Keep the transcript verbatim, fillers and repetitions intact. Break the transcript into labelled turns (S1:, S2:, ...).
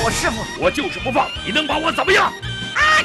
S1: 我师傅，
S2: 我就是不放，你能把我怎么样？啊！